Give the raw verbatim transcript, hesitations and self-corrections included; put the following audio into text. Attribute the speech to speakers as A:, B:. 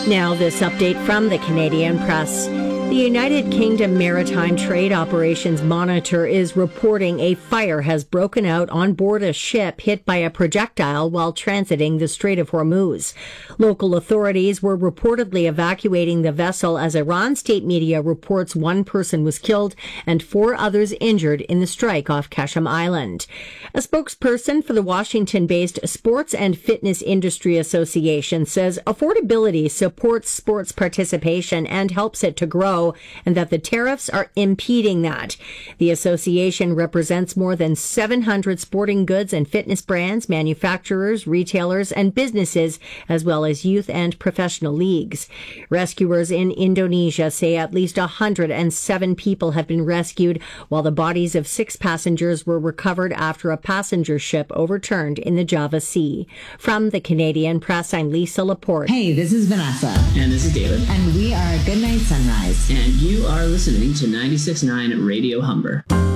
A: Now, this update from the Canadian Press. The United Kingdom Maritime Trade Operations Monitor is reporting a fire has broken out on board a ship hit by a projectile while transiting the Strait of Hormuz. Local authorities were reportedly evacuating the vessel as Iran state media reports one person was killed and four others injured in the strike off Qashm Island. A spokesperson for the Washington-based Sports and Fitness Industry Association says affordability supports sports participation and helps it to grow, and that the tariffs are impeding that. The association represents more than seven hundred sporting goods and fitness brands, manufacturers, retailers, and businesses, as well as youth and professional leagues. Rescuers in Indonesia say at least one hundred seven people have been rescued, while the bodies of six passengers were recovered after a passenger ship overturned in the Java Sea. From the Canadian Press, I'm Lisa Laporte.
B: Hey, this is Vanessa.
C: And this is David.
B: And we are Goodnight Sunrise.
C: And you are listening to ninety-six point nine Radio Humber.